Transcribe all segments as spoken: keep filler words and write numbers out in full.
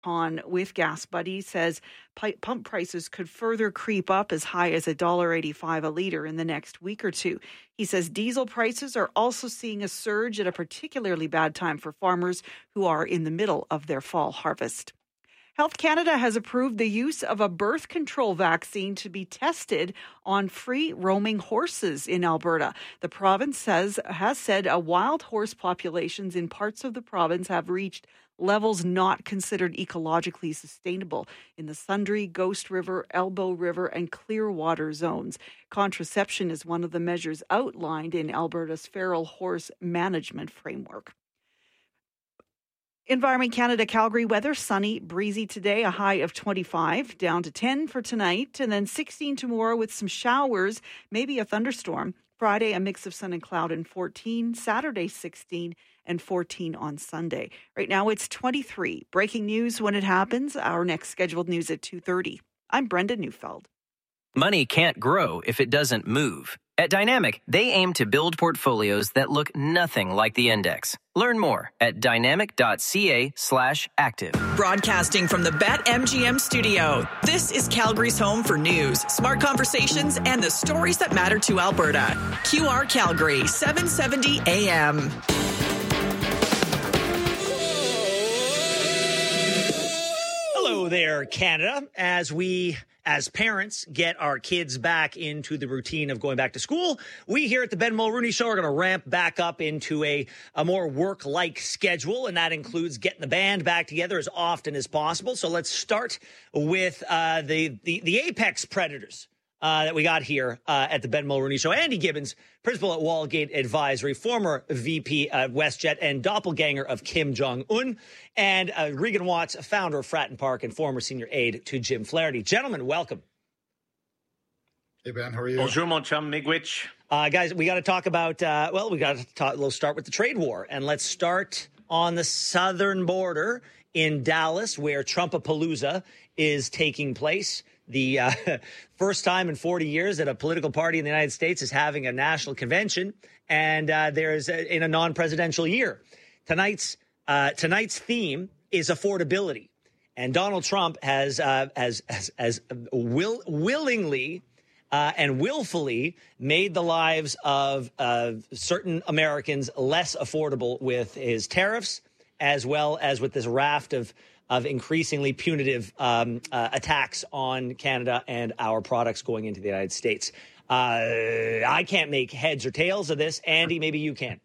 on with Gas Buddy says pump prices could further creep up as high as one dollar eighty-five a litre in the next week or two. He says diesel prices are also seeing a surge at a particularly bad time for farmers who are in the middle of their fall harvest. Health Canada has approved the use of a birth control vaccine to be tested on free roaming horses in Alberta. The province says has said a wild horse populations in parts of the province have reached levels not considered ecologically sustainable in the Sundre, Ghost River, Elbow River and Clearwater zones. Contraception is one of the measures outlined in Alberta's Feral Horse Management Framework. Environment Canada Calgary weather, sunny, breezy today, a high of twenty-five, down to ten for tonight, and then sixteen tomorrow with some showers, maybe a thunderstorm. Friday, a mix of sun and cloud and fourteen. Saturday, sixteen and fourteen on Sunday. Right now, it's twenty-three. Breaking news when it happens. Our next scheduled news at two thirty. I'm Brenda Neufeld. Money can't grow if it doesn't move. At Dynamic, they aim to build portfolios that look nothing like the index. Learn more at dynamic.ca slash active. Broadcasting from the BetMGM studio, this is Calgary's home for news, smart conversations, and the stories that matter to Alberta. Q R Calgary, seven seventy A M. Hello there, Canada. As we, as parents, get our kids back into the routine of going back to school, we here at the Ben Mulrooney Show are going to ramp back up into a, a more work-like schedule, and that includes getting the band back together as often as possible. So let's start with uh, the, the, the Apex Predators. Uh, that we got here uh, at the Ben Mulrooney Show. Andy Gibbons, principal at Wallgate Advisory, former V P at WestJet and doppelganger of Kim Jong-un, and uh, Regan Watts, founder of Fratton Park and former senior aide to Jim Flaherty. Gentlemen, welcome. Hey, Ben, how are you? Bonjour, mon chum, Migwich. Uh, guys, we got to talk about, uh, well, we got to talk, we'll start with the trade war, and let's start on the southern border in Dallas, where Trumpapalooza is taking place. The uh, first time in forty years that a political party in the United States is having a national convention, and uh, there's a, in a non-presidential year. Tonight's uh, tonight's theme is affordability, and Donald Trump has uh, has has, has will, willingly uh, and willfully made the lives of uh, certain Americans less affordable with his tariffs, as well as with this raft of. of increasingly punitive um, uh, attacks on Canada and our products going into the United States. Uh, I can't make heads or tails of this. Andy, maybe you can.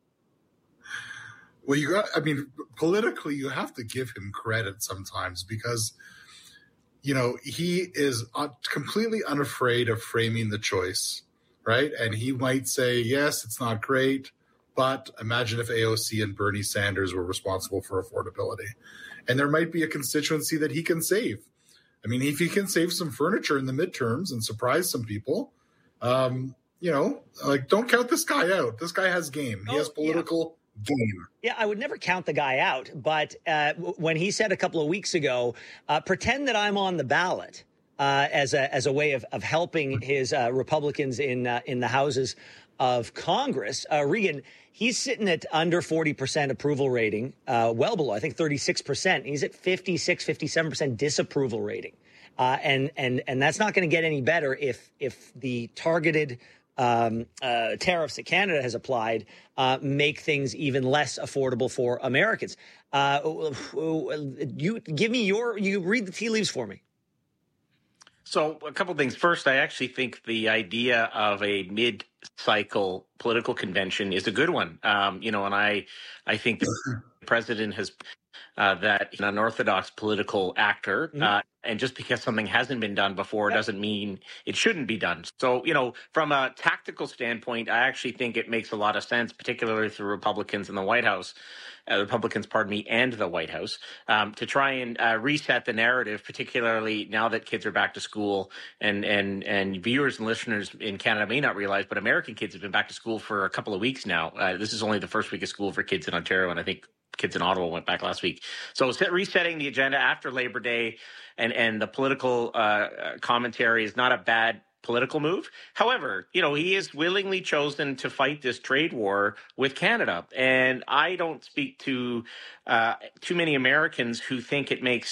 Well, you got, I mean, politically, you have to give him credit sometimes because, you know, he is completely unafraid of framing the choice, right? And he might say, yes, it's not great, but imagine if A O C and Bernie Sanders were responsible for affordability. And there might be a constituency that he can save. I mean, if he can save some furniture in the midterms and surprise some people, um, you know, like don't count this guy out. This guy has game. He oh, has political yeah. game. Yeah, I would never count the guy out. But uh, when he said a couple of weeks ago, uh, pretend that I'm on the ballot uh, as a as a way of, of helping his uh, Republicans in uh, in the houses of Congress, uh, Regan, he's sitting at under forty percent approval rating, uh, well below, I think thirty-six percent. He's at fifty-six, fifty-seven percent disapproval rating. Uh, and, and, and that's not going to get any better if, if the targeted um, uh, tariffs that Canada has applied uh, make things even less affordable for Americans. Uh, you give me your, you read the tea leaves for me. So a couple things. First, I actually think the idea of a mid-cycle political convention is a good one. Um, you know, and I, I think the president has uh, that an unorthodox political actor, mm-hmm. uh, and just because something hasn't been done before yep. doesn't mean it shouldn't be done. So, you know, from a tactical standpoint, I actually think it makes a lot of sense, particularly for Republicans in the White House. Uh, Republicans, pardon me, and the White House, um, to try and uh, reset the narrative, particularly now that kids are back to school. And, and, and viewers and listeners in Canada may not realize, but American kids have been back to school for a couple of weeks now. Uh, this is only the first week of school for kids in Ontario, and I think kids in Ottawa went back last week. So set, resetting the agenda after Labor Day and, and the political uh, commentary is not a bad political move. However, you know, he has willingly chosen to fight this trade war with Canada. And I don't speak to uh, too many Americans who think it makes